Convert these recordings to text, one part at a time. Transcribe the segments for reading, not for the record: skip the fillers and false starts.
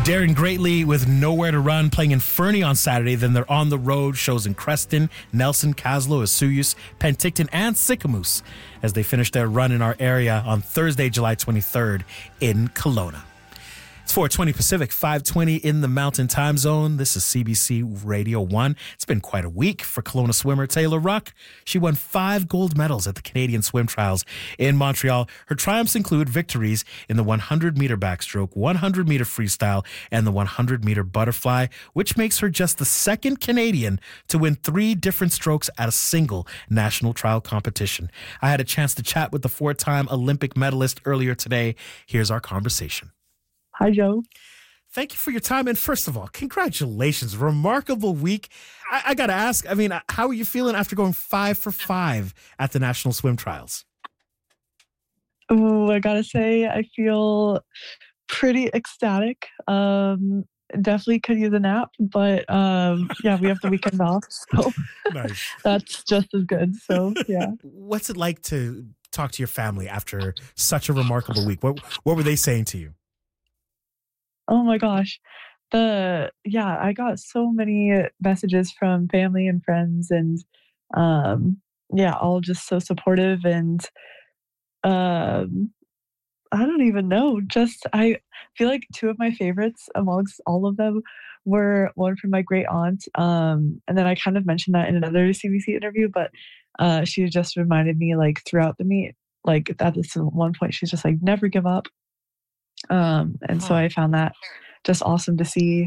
Daring greatly with Nowhere to Run playing in Fernie on Saturday. Then they're on the road, shows in Creston, Nelson, Caslo, Osoyoos, Penticton, and Sicamous as they finish their run in our area on Thursday, July 23rd in Kelowna. It's 4:20 Pacific, 5:20 in the Mountain Time Zone. This is CBC Radio 1. It's been quite a week for Kelowna swimmer Taylor Ruck. She won 5 gold medals at the Canadian Swim Trials in Montreal. Her triumphs include victories in the 100-meter backstroke, 100-meter freestyle, and the 100-meter butterfly, which makes her just the second Canadian to win 3 different strokes at a single national trial competition. I had a chance to chat with the 4-time Olympic medalist earlier today. Here's our conversation. Hi, Joe. Thank you for your time. And first of all, congratulations. Remarkable week. I got to ask, how are you feeling after going 5 for 5 at the National Swim Trials? Oh, I got to say, I feel pretty ecstatic. Definitely could use a nap, but yeah, we have the weekend off, so Nice. That's just as good. So, yeah. What's it like to talk to your family after such a remarkable week? What were they saying to you? Oh my gosh. I got so many messages from family and friends and all just so supportive and I don't even know. I feel like 2 of my favorites amongst all of them were one from my great aunt. And then I kind of mentioned that in another CBC interview, but she just reminded me like throughout the meet, like at this one point, she's just like, never give up. So I found that just awesome to see.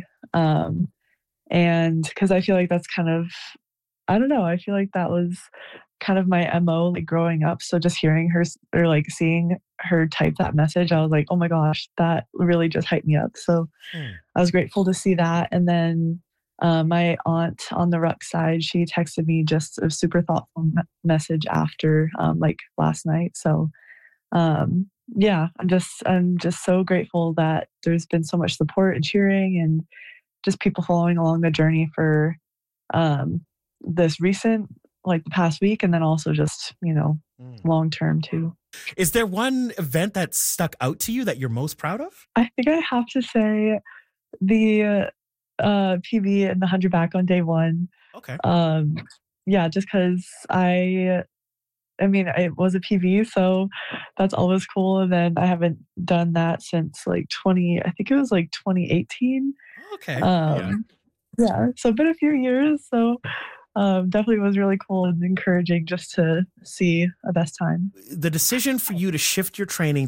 And because I feel like that's kind of, I don't know, I feel like that was kind of my MO like growing up. So just hearing her or like seeing her type that message, I was like, oh my gosh, that really just hyped me up. So I was grateful to see that. And then my aunt on the Ruck side, she texted me just a super thoughtful message after like last night. So I'm just so grateful that there's been so much support and cheering and just people following along the journey for this recent, like the past week, and then also just, long term too. Is there one event that stuck out to you that you're most proud of? I think I have to say the PB and the 100 back on day 1. Okay. Just because it was a PB, so that's always cool. And then I haven't done that since like 2018. Okay. So been a few years. So definitely was really cool and encouraging just to see a best time. The decision for you to shift your training